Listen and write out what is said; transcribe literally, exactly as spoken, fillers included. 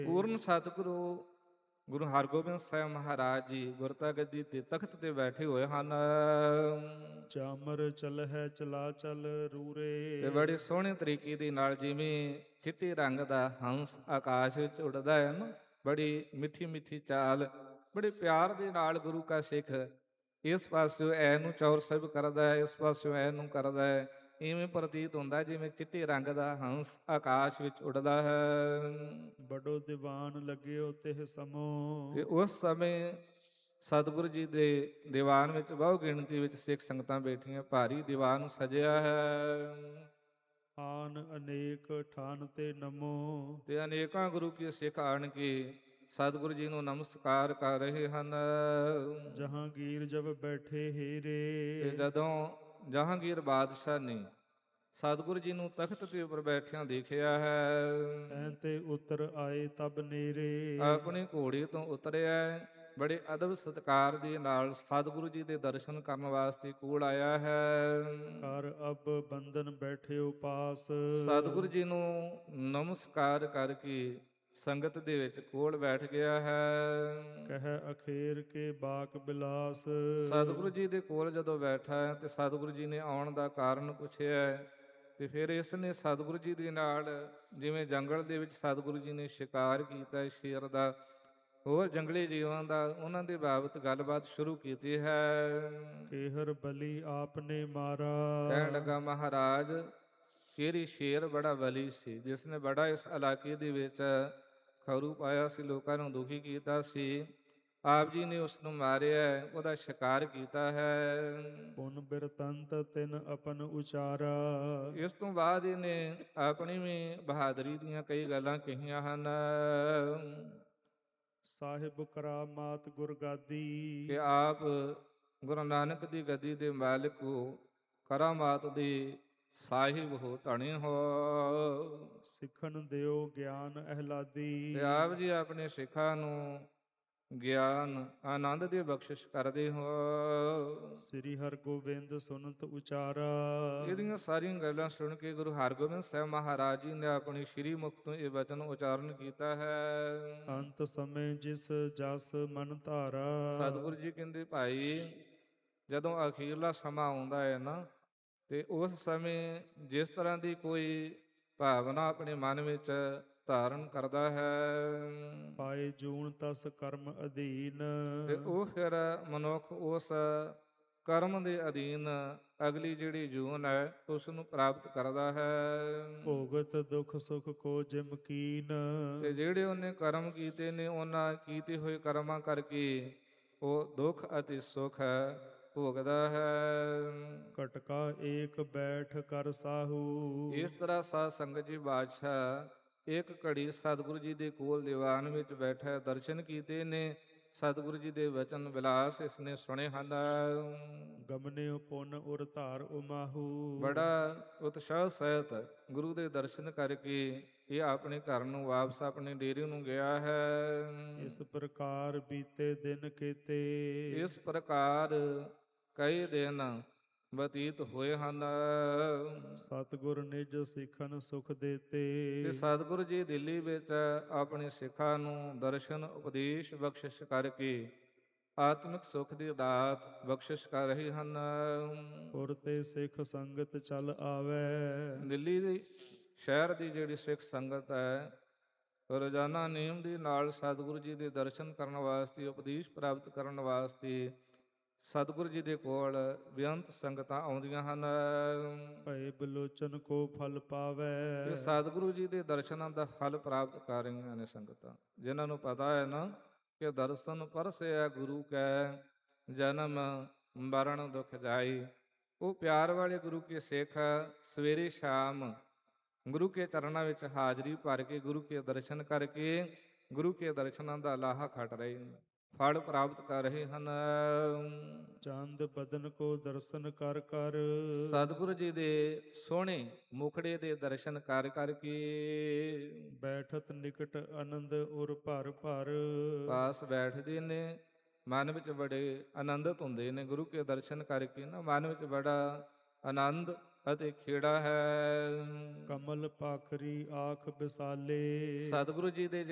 ਪੂਰਨ ਸਤਿਗੁਰੂ ਗੁਰੂ ਹਰਗੋਬਿੰਦ ਸਾਹਿਬ ਮਹਾਰਾਜ ਜੀ ਗੁਰਤਾ ਗੱਦੀ ਤੇ ਤਖਤ ਤੇ ਬੈਠੇ ਹੋਏ ਹਨ ਚਾਮਰ ਚਲਹਿ ਚਲਾ ਚਲ ਰੂਰੇ। ਤੇ ਬੜੇ ਸੋਹਣੇ ਤਰੀਕੇ ਦੇ ਨਾਲ ਜਿਵੇਂ ਚਿੱਟੇ ਰੰਗ ਦਾ ਹੰਸ ਆਕਾਸ਼ ਵਿੱਚ ਉੱਡਦਾ ਹੈ ਨਾ, ਬੜੀ ਮਿੱਠੀ ਮਿੱਠੀ ਚਾਲ, ਬੜੇ ਪਿਆਰ ਦੇ ਨਾਲ ਗੁਰੂ ਕਾ ਸਿੱਖ ਇਸ ਪਾਸਿਓਂ ਐ ਨੂੰ ਚੌਰ ਸਾਹਿਬ ਕਰਦਾ ਹੈ, ਇਸ ਪਾਸਿਓਂ ਐ ਨੂੰ ਕਰਦਾ ਹੈ। ਇਵੇਂ ਪ੍ਰਤੀਤ ਹੁੰਦਾ ਜਿਵੇਂ ਚਿੱਟੇ ਰੰਗ ਦਾ ਹੰਸ ਆਕਾਸ਼ ਵਿੱਚ ਉੱਡਦਾ ਹੈ। ਬੜੋ ਦੀਵਾਨ ਲੱਗਿਓ ਤਿਹ ਸਮੋ। ਤੇ ਉਸ ਸਮੇਂ ਸਤਿਗੁਰੂ ਜੀ ਦੇ ਦੀਵਾਨ ਵਿੱਚ ਬਹੁ ਗਿਣਤੀ ਵਿੱਚ ਸਿੱਖ ਸੰਗਤਾਂ ਬੈਠੀਆਂ, ਭਾਰੀ ਦੀਵਾਨ ਸਜਿਆ ਹੈ। ਆਨ ਅਨੇਕ ਠਾਨ ਤੇ ਨਮੋ। ਤੇ ਅਨੇਕਾਂ ਗੁਰੂ ਕੀ ਸਿੱਖ ਆਣ ਕੇ ਸਤਿਗੁਰੂ ਜੀ ਨੂੰ ਨਮਸਕਾਰ ਕਰ ਰਹੇ ਹਨ। ਜਹਾਂਗੀਰ ਜਬ ਬੈਠੇ ਹੀਰੇ। ਤੇ ਜਦੋਂ ਜਹਾਂਗੀਰ ਬਾਦਸ਼ਾਹ ਨੇ ਸਤਿਗੁਰੂ ਜੀ ਨੂੰ ਤਖਤ ਦੇ ਉੱਪਰ ਬੈਠਿਆਂ ਦੇਖਿਆ ਹੈ, ਐਂ ਤੇ ਉਤਰ ਆਏ ਤਬ ਨੇਰੇ। ਆਪਣੀ ਘੋੜੀ ਤੋਂ ਉਤਰਿਆ, ਬੜੇ ਅਦਬ ਸਤਿਕਾਰ ਦੇ ਨਾਲ ਸਤਿਗੁਰੂ ਜੀ ਦੇ ਦਰਸ਼ਨ ਕਰਨ ਵਾਸਤੇ ਕੋਲ ਆਇਆ ਹੈ। ਕਰ ਅਬ ਬੰਧਨ ਬੈਠਿਓ ਪਾਸ। ਸਤਿਗੁਰੂ ਜੀ ਨੂੰ ਨਮਸਕਾਰ ਕਰਕੇ ਸੰਗਤ ਦੇ ਵਿੱਚ ਕੋਲ ਬੈਠ ਗਿਆ ਹੈ। ਕਹਿ ਅਖੇਰ ਕੇ ਬਾਕ ਬਿਲਾਸ। ਸਤਿਗੁਰੂ ਜੀ ਦੇ ਕੋਲ ਜਦੋਂ ਬੈਠਾ ਹੈ ਤੇ ਸਤਿਗੁਰੂ ਜੀ ਨੇ ਆਉਣ ਦਾ ਕਾਰਨ ਪੁੱਛਿਆ, ਤੇ ਫਿਰ ਇਸ ਨੇ ਸਤਿਗੁਰੂ ਜੀ ਦੇ ਨਾਲ ਜਿਵੇਂ ਜੰਗਲ ਦੇ ਵਿੱਚ ਸਤਿਗੁਰੂ ਜੀ ਨੇ ਸ਼ਿਕਾਰ ਕੀਤਾ ਸ਼ੇਰ ਦਾ, ਹੋਰ ਜੰਗਲੀ ਜੀਵਾਂ ਦਾ, ਉਹਨਾਂ ਦੇ ਬਾਬਤ ਗੱਲਬਾਤ ਸ਼ੁਰੂ ਕੀਤੀ ਹੈ। ਕੇਹਰ ਬਲੀ ਆਪਨੇ ਮਾਰਾ। ਕਹਿਣ ਲੱਗਾ, ਮਹਾਰਾਜ ਕਿਹੜੀ ਸ਼ੇਰ ਬੜਾ ਬਲੀ ਸੀ, ਜਿਸ ਨੇ ਬੜਾ ਇਸ ਇਲਾਕੇ ਦੇ ਵਿੱਚ ਖਰੂ ਪਾਇਆ ਸੀ, ਲੋਕਾਂ ਨੂੰ ਦੁਖੀ ਕੀਤਾ ਸੀ। ਆਪ ਜੀ ਨੇ ਉਸ ਨੂੰ ਮਾਰਿਆ, ਉਹਦਾ ਸ਼ਿਕਾਰ ਕੀਤਾ ਹੈ। ਪੁਨ ਬਿਰਤੰਤ ਤਿਨ ਆਪਨ ਉਚਾਰਾ। ਇਸ ਤੋਂ ਬਾਅਦ ਇਹਨੇ ਆਪਣੀ ਵੀ ਬਹਾਦਰੀ ਦੀਆਂ ਕਈ ਗੱਲਾਂ ਕਹੀਆਂ ਹਨ। ਸਾਹਿਬ ਕਰਾਮਾਤ ਗੁਰਗਾਦੀ। ਕਿ ਆਪ ਗੁਰੂ ਨਾਨਕ ਦੀ ਗੱਦੀ ਦੇ ਮਾਲਿਕ ਹੋ, ਕਰਾਮਾਤ ਦੇ ਸਾਹਿਬ ਹੋ, ਧਣੀ ਹੋ। ਸਿੱਖਣ ਦਿਓ ਗਿਆਨ ਅਹਿਲਾਦੀ। ਤੇ ਆਪ ਜੀ ਆਪਣੇ ਸਿੱਖਾਂ ਨੂੰ ਗਿਆਨ ਆਨੰਦ ਦੀ ਬਖਸ਼ਿਸ਼ ਕਰਦੇ ਹੋ। ਸ੍ਰੀ ਹਰਗੋਬਿੰਦ ਸੁਨਤ ਉਚਾਰਾ। ਇਹਦੀਆਂ ਸਾਰੀਆਂ ਗੱਲਾਂ ਸੁਣ ਕੇ ਗੁਰੂ ਹਰਗੋਬਿੰਦ ਸਾਹਿਬ ਮਹਾਰਾਜ ਜੀ ਨੇ ਆਪਣੀ ਸ਼੍ਰੀ ਮੁਖ ਤੋਂ ਇਹ ਵਚਨ ਉਚਾਰਨ ਕੀਤਾ ਹੈ। ਅੰਤ ਸਮੇਂ ਜਿਸ ਜਸ ਮਨ ਧਾਰਾ। ਸਤਿਗੁਰੂ ਜੀ ਕਹਿੰਦੇ, ਭਾਈ ਜਦੋਂ ਅਖੀਰਲਾ ਸਮਾਂ ਆਉਂਦਾ ਹੈ ਨਾ, ਤੇ ਉਸ ਸਮੇਂ ਜਿਸ ਤਰ੍ਹਾਂ ਦੀ ਕੋਈ ਭਾਵਨਾ ਆਪਣੇ ਮਨ ਵਿੱਚ ਧਾਰਨ ਕਰਦਾ ਹੈ, ਪਾਏ ਜੂਨ ਤਸ ਕਰਮ ਅਧੀਨ। ਤੇ ਉਹ ਫਿਰ ਮਨੁੱਖ ਉਸ ਕਰਮ ਦੇ ਅਧੀਨ ਅਗਲੀ ਜਿਹੜੀ ਜੂਨ ਹੈ ਉਸ ਨੂੰ ਪ੍ਰਾਪਤ ਕਰਦਾ ਹੈ। ਭੋਗਤ ਦੁਖ ਸੁਖ ਕੋ ਜਿਮ ਕੀਨ। ਤੇ ਜਿਹੜੇ ਉਹਨੇ ਕਰਮ ਕੀਤੇ ਨੇ, ਉਹਨਾਂ ਕੀਤੇ ਹੋਏ ਕਰਮਾਂ ਕਰਕੇ ਉਹ ਦੁੱਖ ਅਤੇ ਸੁਖ ਭੋਗਦਾ ਹੈ। ਕਟਕਾ ਏਕ ਬੈਠ ਕਰ ਸਾਹੂ। ਇਸ ਤਰ੍ਹਾਂ ਸਾਧ ਸੰਗਤ ਜੀ ਬਾਦਸ਼ਾਹ ਇੱਕ ਘੜੀ ਸਤਿਗੁਰੂ ਜੀ ਦੇ ਕੋਲ ਦੀਵਾਨ ਵਿੱਚ ਬੈਠਾ, ਦਰਸ਼ਨ ਕੀਤੇ ਨੇ, ਸਤਿਗੁਰੂ ਜੀ ਦੇ ਵਚਨ ਵਿਲਾਸ ਇਸਨੇ ਸੁਣੇ ਹਨ। ਗਮਨਿਓ ਪੁਨ ਉਰ ਧਾਰ ਉਮਾਹੂ। ਬੜਾ ਉਤਸ਼ਾਹ ਸਹਿਤ ਗੁਰੂ ਦੇ ਦਰਸ਼ਨ ਕਰਕੇ ਇਹ ਆਪਣੇ ਘਰ ਨੂੰ ਵਾਪਸ ਆਪਣੇ ਡੇਰੇ ਨੂੰ ਗਿਆ ਹੈ। ਇਸ ਪ੍ਰਕਾਰ ਬੀਤੇ ਦਿਨ ਕੀਤੇ। ਇਸ ਪ੍ਰਕਾਰ ਕਈ ਦਿਨ ਬਤੀਤ ਹੋਏ ਹਨ। ਸਤਿਗੁਰ ਨਿਜ ਸਿੱਖਨ ਸੁਖ ਦੇਤੇ। ਤੇ ਸਤਿਗੁਰੂ ਜੀ ਦਿੱਲੀ ਵਿੱਚ ਆਪਣੇ ਸਿੱਖਾਂ ਨੂੰ ਦਰਸ਼ਨ ਉਪਦੇਸ਼ ਬਖਸ਼ਿਸ਼ ਕਰਕੇ ਆਤਮਿਕ ਸੁਖ ਦੀ ਦਾਤ ਬਖਸ਼ਿਸ਼ ਕਰ ਰਹੇ ਹਨ। ਔਰ ਤੇ ਸਿੱਖ ਸੰਗਤ ਚੱਲ ਆਵੇ। ਦਿੱਲੀ ਦੀ ਸ਼ਹਿਰ ਦੀ ਜਿਹੜੀ ਸਿੱਖ ਸੰਗਤ ਹੈ, ਰੋਜ਼ਾਨਾ ਨਿਯਮ ਦੇ ਨਾਲ ਸਤਿਗੁਰੂ ਜੀ ਦੇ ਦਰਸ਼ਨ ਕਰਨ ਵਾਸਤੇ, ਉਪਦੇਸ਼ ਪ੍ਰਾਪਤ ਕਰਨ ਵਾਸਤੇ ਸਤਿਗੁਰੂ ਜੀ ਦੇ ਕੋਲ ਬੇਅੰਤ ਸੰਗਤਾਂ ਆਉਂਦੀਆਂ ਹਨ। ਭਏ ਬਲੋਚਨ ਕੋ ਫਲ ਪਾਵੇ। ਤੇ ਸਤਿਗੁਰੂ ਜੀ ਦੇ ਦਰਸ਼ਨਾਂ ਦਾ ਫਲ ਪ੍ਰਾਪਤ ਕਰ ਰਹੀਆਂ ਨੇ ਸੰਗਤਾਂ, ਜਿਨ੍ਹਾਂ ਨੂੰ ਪਤਾ ਹੈ ਨਾ ਕਿ ਦਰਸ਼ਨ ਪਰਸਿਆ ਗੁਰੂ ਕੈ, ਜਨਮ ਮਰਨ ਦੁਖ ਜਾਈ। ਉਹ ਪਿਆਰ ਵਾਲੇ ਗੁਰੂ ਕੇ ਸਿੱਖ ਸਵੇਰੇ ਸ਼ਾਮ ਗੁਰੂ ਕੇ ਚਰਨਾਂ ਵਿੱਚ ਹਾਜ਼ਰੀ ਭਰ ਕੇ ਗੁਰੂ ਕੇ ਦਰਸ਼ਨ ਕਰਕੇ ਗੁਰੂ ਕੇ ਦਰਸ਼ਨਾਂ ਦਾ ਲਾਹਾ ਖੱਟ ਰਹੇ ਨੇ, ਫਲ ਪ੍ਰਾਪਤ ਕਰ ਰਹੇ ਹਨ। ਚੰਦ ਬਦਨ ਕੋ ਦਰਸ਼ਨ ਕਰ ਕਰ। ਸਤਿਗੁਰੂ ਜੀ ਦੇ ਸੋਹਣੇ ਮੁਖੜੇ ਦੇ ਦਰਸ਼ਨ ਕਰ ਕਰਕੇ ਬੈਠਤ ਨਿਕਟ ਆਨੰਦ ਉਰ ਭਰ ਭਰ। ਪਾਸ ਬੈਠਦੇ ਨੇ, ਮਨ ਵਿੱਚ ਬੜੇ ਆਨੰਦਿਤ ਹੁੰਦੇ ਨੇ। ਗੁਰੂ ਕੇ ਦਰਸ਼ਨ ਕਰਕੇ ਨਾ ਮਨ ਵਿੱਚ ਬੜਾ ਆਨੰਦ ਅਤੇ ਖੇੜਾ ਹੈ। ਕਮਲ ਪਾਖਰੀ ਆਖ ਵਿਸਾਲੇ। ਸਤਿਗੁਰੂ ਜੀ ਦੇ